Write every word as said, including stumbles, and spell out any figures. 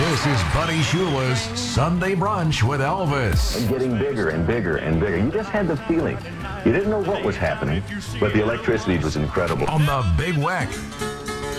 This is Buddy Shula's Sunday Brunch with Elvis. And getting bigger and bigger and bigger. You just had the feeling. You didn't know what was happening, but the electricity was incredible. On the Big Weck.